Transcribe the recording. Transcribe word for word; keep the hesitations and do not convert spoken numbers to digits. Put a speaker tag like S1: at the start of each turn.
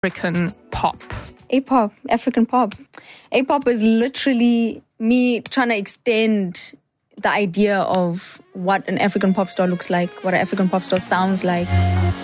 S1: African pop?
S2: A-pop, African pop. A-pop is literally me trying to extend the idea of what an African pop star looks like, what an African pop star sounds like.